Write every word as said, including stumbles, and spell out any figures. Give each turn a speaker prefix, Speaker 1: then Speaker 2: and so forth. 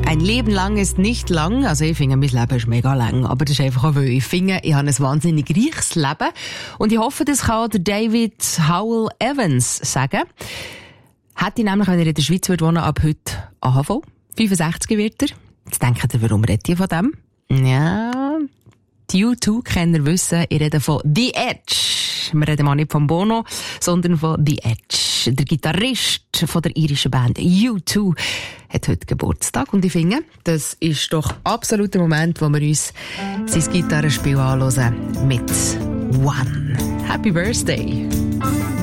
Speaker 1: Ein Leben lang ist nicht lang. Also ich finde, mein Leben ist mega lang. Aber das ist einfach auch, weil ich finde, ich habe ein wahnsinnig reiches Leben. Und ich hoffe, das kann auch der David Howell Evans sagen. Hätte ich nämlich, wenn er in der Schweiz würde wohnen, ab heute A H V. fünfundsechzig wird er. Jetzt denkt ihr, warum redet ihr von dem? Ja, die U zwei Kenner wissen, ich rede von The Edge. Wir reden mal nicht von Bono, sondern von The Edge. Der Gitarrist von der irischen Band U zwei hat heute Geburtstag. Und ich finde, das ist doch absolut der Moment, wo wir uns sein Gitarrenspiel anhören mit One. Happy Birthday!